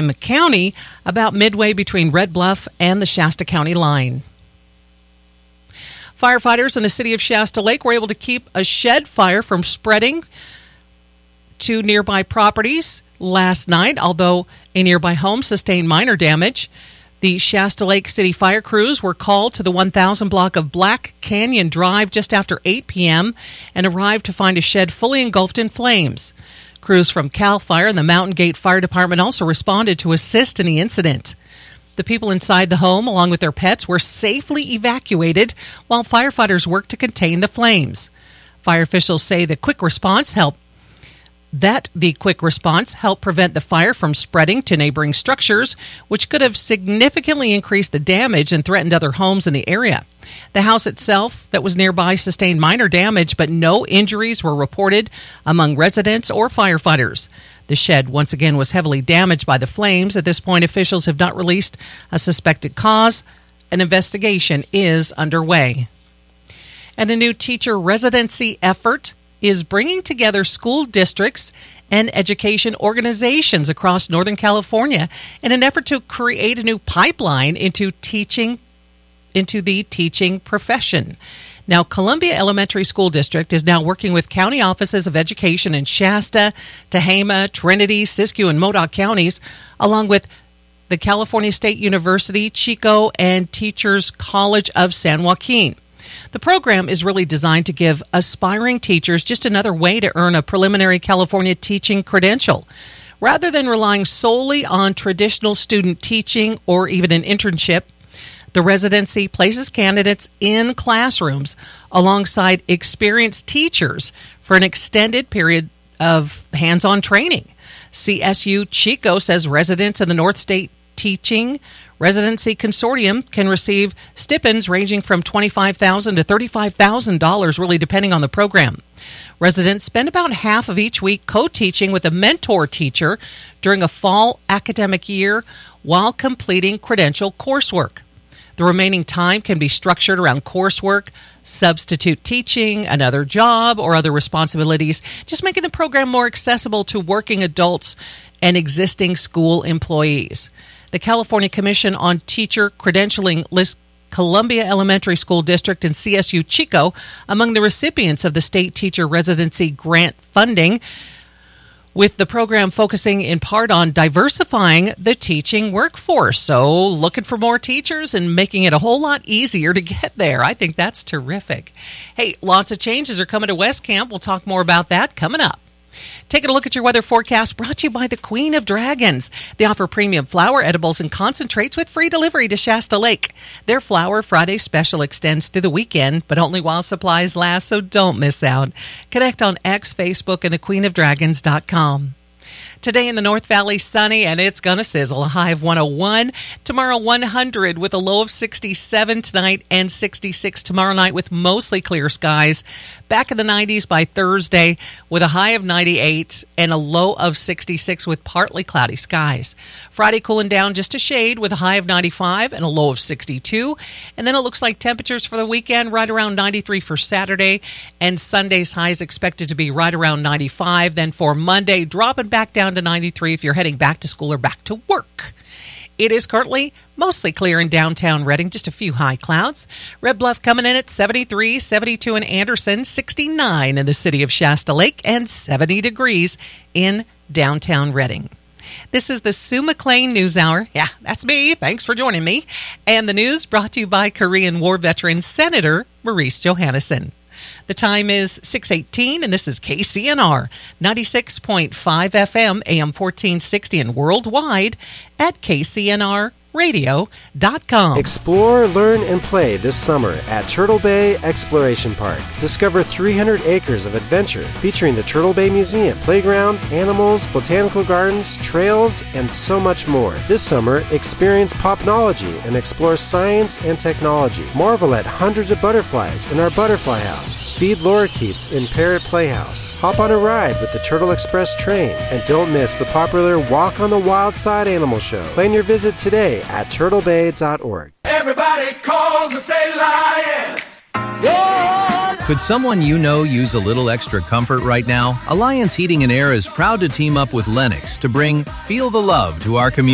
Maricopa County, about midway between Red Bluff and the Shasta County line. Firefighters in the city of Shasta Lake were able to keep a shed fire from spreading to nearby properties last night, although a nearby home sustained minor damage. The Shasta Lake City fire crews were called to the 1000 block of Black Canyon Drive just after 8 p.m. and arrived to find a shed fully engulfed in flames. Crews from CAL FIRE and the Mountain Gate Fire Department also responded to assist in the incident. The people inside the home, along with their pets, were safely evacuated while firefighters worked to contain the flames. Fire officials say the quick response helped prevent the fire from spreading to neighboring structures, which could have significantly increased the damage and threatened other homes in the area. The house itself that was nearby sustained minor damage, but no injuries were reported among residents or firefighters. The shed, once again, was heavily damaged by the flames. At this point, officials have not released a suspected cause. An investigation is underway. And a new teacher residency effort is bringing together school districts and education organizations across Northern California in an effort to create a new pipeline into the teaching profession. Now, Columbia Elementary School District is now working with county offices of education in Shasta, Tehama, Trinity, Siskiyou, and Modoc counties, along with the California State University, Chico, and Teachers College of San Joaquin. The program is really designed to give aspiring teachers just another way to earn a preliminary California teaching credential. Rather than relying solely on traditional student teaching or even an internship, the residency places candidates in classrooms alongside experienced teachers for an extended period of hands-on training. CSU Chico says residents in the North State Teaching Residency Consortium can receive stipends ranging from $25,000 to $35,000, really depending on the program. Residents spend about half of each week co-teaching with a mentor teacher during a fall academic year while completing credential coursework. The remaining time can be structured around coursework, substitute teaching, another job, or other responsibilities, just making the program more accessible to working adults and existing school employees. The California Commission on Teacher Credentialing lists Columbia Elementary School District and CSU Chico among the recipients of the State Teacher Residency Grant funding, with the program focusing in part on diversifying the teaching workforce. So looking for more teachers and making it a whole lot easier to get there. I think that's terrific. Hey, lots of changes are coming to West Camp. We'll talk more about that coming up. Taking a look at your weather forecast brought to you by the Queen of Dragons. They offer premium flower, edibles, and concentrates with free delivery to Shasta Lake. Their Flower Friday special extends through the weekend, but only while supplies last, so don't miss out. Connect on X, Facebook, and thequeenofdragons.com. Today in the North Valley, sunny, and it's going to sizzle. A high of 101. Tomorrow, 100 with a low of 67 tonight and 66 tomorrow night with mostly clear skies. Back in the 90s by Thursday with a high of 98 and a low of 66 with partly cloudy skies. Friday cooling down just a shade with a high of 95 and a low of 62. And then it looks like temperatures for the weekend right around 93 for Saturday, and Sunday's highs expected to be right around 95. Then for Monday, dropping back down to 93 if you're heading back to school or back to work. It is currently mostly clear in downtown Redding, just a few high clouds. Red Bluff coming in at 73, 72 in Anderson, 69 in the city of Shasta Lake, and 70 degrees in downtown Redding. This is the Sue McLean News Hour. Yeah, that's me. Thanks for joining me. And the news brought to you by Korean War veteran Senator Maurice Johannesson. The time is 6:18, and this is KCNR 96.5 FM, AM 1460, and worldwide at KCNRradio.com. Explore, learn, and play this summer at Turtle Bay Exploration Park. Discover 300 acres of adventure featuring the Turtle Bay Museum, playgrounds, animals, botanical gardens, trails, and so much more. This summer, experience popnology and explore science and technology. Marvel at hundreds of butterflies in our butterfly house. Feed lorikeets in Parrot Playhouse. Hop on a ride with the Turtle Express train. And don't miss the popular Walk on the Wild Side Animal Show. Plan your visit today at turtlebay.org. Everybody calls and say lions. Could someone you know use a little extra comfort right now? Alliance Heating and Air is proud to team up with Lennox to bring Feel the Love to our community.